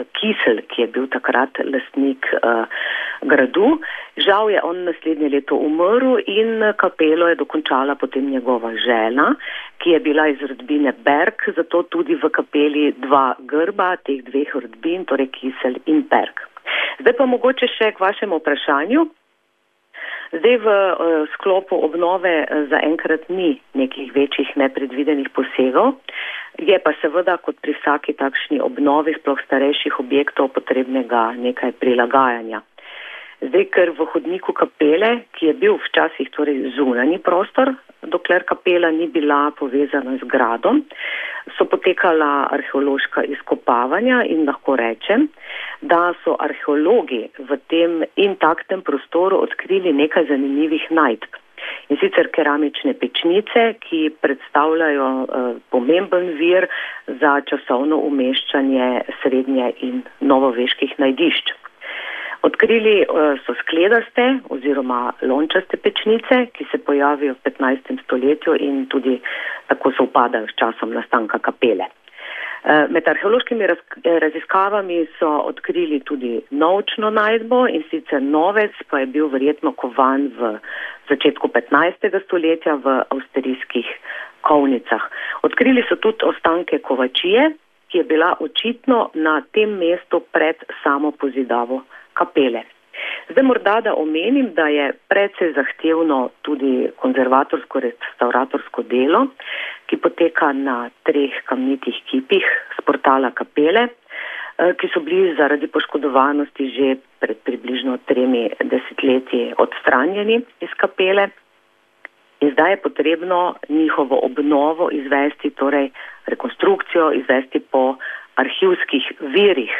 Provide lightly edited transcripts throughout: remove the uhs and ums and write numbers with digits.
Kisl, ki je bil takrat lastnik gradu. Žal je on naslednje leto umrl in kapelo je dokončala potem njegova žena, ki je bila iz rodbine Berg, zato tudi v kapeli dva grba teh dveh rodbin, torej Kisl in Berg. Zdaj pa mogoče še k vašemu vprašanju. Zdaj v sklopu obnove zaenkrat ni nekih večjih nepredvidenih posegov. Je pa seveda kot pri vsaki takšni obnovi, sploh starejših objektov, potrebnega nekaj prilagajanja. Zdaj, ker v hodniku kapele, ki je bil včasih torej zunanji prostor, dokler kapela ni bila povezana z gradom, so potekala arheološka izkopavanja in lahko rečem, da so arheologi v tem intaktnem prostoru odkrili nekaj zanimivih najdb. In sicer keramične pečnice, ki predstavljajo pomemben vir za časovno umeščanje srednje in novoveških najdišč. Odkrili so skledaste oziroma lončaste pečnice, ki se pojavijo v 15. stoletju in tudi tako sovpadajo s časom nastanka kapele. Med arheološkimi raziskavami so odkrili tudi novčno najdbo in sicer novec pa je bil verjetno kovan v začetku 15. stoletja v avstrijskih kovnicah. Odkrili so tudi ostanke kovačije, ki je bila očitno na tem mestu pred samo pozidavo kapele. Zdaj morda da omenim, da je precej zahtevno tudi konzervatorsko-restauratorsko delo, ki poteka na 3 kamnitih kipih z portala kapele, ki so bili zaradi poškodovanosti že pred približno 3 desetletji odstranjeni iz kapele. In zdaj je potrebno njihovo obnovo izvesti, torej rekonstrukcijo izvesti po arhivskih virih.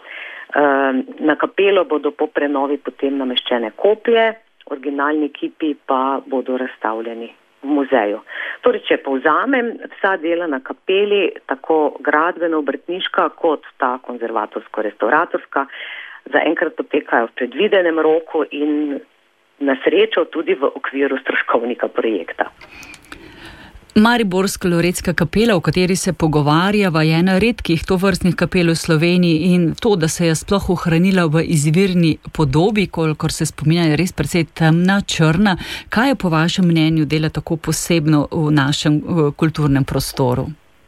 Na kapelo bodo po prenovi potem nameščene kopije, originalni kipi pa bodo razstavljeni v muzeju. Torej, če povzamem, vsa dela na kapeli, tako gradbeno-obrtniška kot ta konzervatorsko-restauratorska, zaenkrat potekajo v predvidenem roku in na srečo tudi v okviru stroškovnika projekta. Mariborska loretska kapela, o kateri se pogovarjava, je ena redkih tovrstnih kapel v Sloveniji in to, da se je sploh ohranila v izvirni podobi, kolikor se spominja, je res precej temna, črna. Kaj je po vašem mnenju dela tako posebno v našem kulturnem prostoru?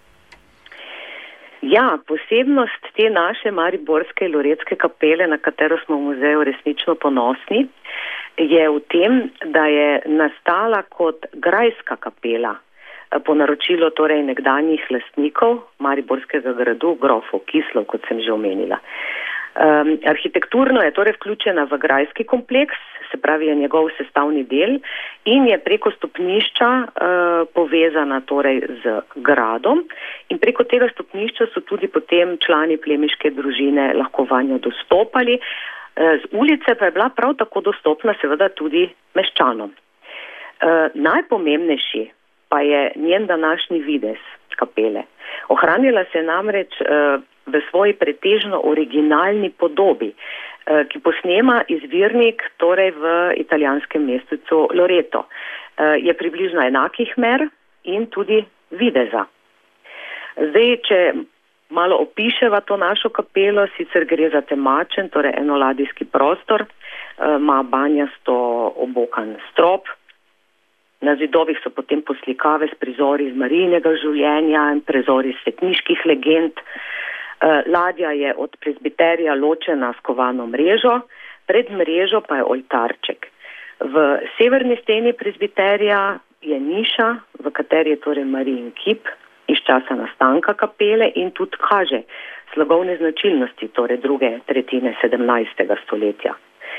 Ja, posebnost te naše mariborske loretske kapele, na katero smo v muzeju resnično ponosni, je v tem, da je nastala kot grajska kapela, po naročilu torej nekdanjih lastnikov mariborskega gradu, grofov Kislov, kot sem že omenila. Arhitekturno je torej vključena v grajski kompleks, se pravi je njegov sestavni del in je preko stopnišča povezana torej z gradom in preko tega stopnišča so tudi potem člani plemiške družine lahko vanjo dostopali. Z ulice pa je bila prav tako dostopna seveda tudi meščanom. Najpomembnejši pa je njen današnji videz kapele. Ohranila se namreč v svoji pretežno originalni podobi, ki posnema izvirnik torej v italijanskem mestecu Loreto. Je približno enakih mer in tudi videza. Zdaj, če malo opiševa to našo kapelo, sicer gre za temačen, torej enoladijski prostor, ima banjasto obokan strop. Na zidovih so potem poslikave s prizori iz marijinega življenja in prizori svetniških legend. Ladja je od prezbiterija ločena s kovano mrežo, pred mrežo pa je oltarček. V severni steni prezbiterija je niša, v kateri je torej Marijin kip iz časa nastanka kapele in tudi kaže slogovne značilnosti, torej druge tretjine 17. stoletja.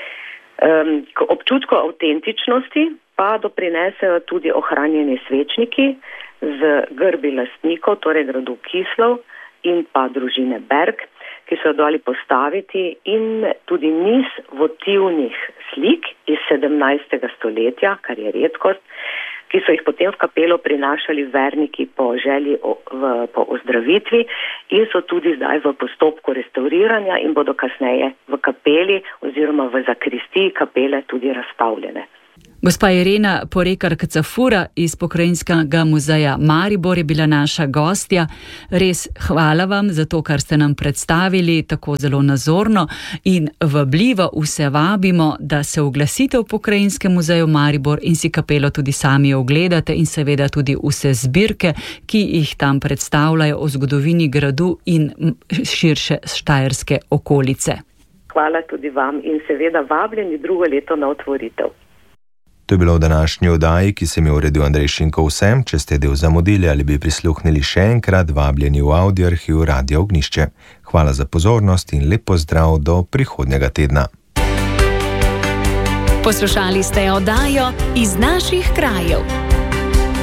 K občutku avtentičnosti pa doprinesejo tudi ohranjeni svečniki z grbi lastnikov, torej gradu Kislov in pa družine Berg, ki so jo dali postaviti in tudi niz votivnih slik iz 17. stoletja, kar je redkost, ki so jih potem v kapelo prinašali verniki po želji po ozdravitvi in so tudi zdaj v postopku restauriranja in bodo kasneje v kapeli oziroma v zakristiji kapele tudi razstavljene. Gospa Irena Porekar-Kacafura iz Pokrajinskega muzeja Maribor je bila naša gostja. Res hvala vam za to, kar ste nam predstavili tako zelo nazorno in vabljivo vse vabimo, da se oglasite v Pokrajinskem muzeju Maribor in si kapelo tudi sami ogledate in seveda tudi vse zbirke, ki jih tam predstavljajo o zgodovini gradu in širše štajerske okolice. Hvala tudi vam in seveda vabljeni drugo leto na otvoritev. To je bilo v današnji oddaji, ki sem jo uredil Andrej Šinko vsem. Če ste del zamudili ali bi prisluhnili še enkrat, vabljeni v audioarhiv Radia Ognjišče. Hvala za pozornost in lep pozdrav do prihodnjega tedna. Poslušali ste oddajo Iz naših krajev.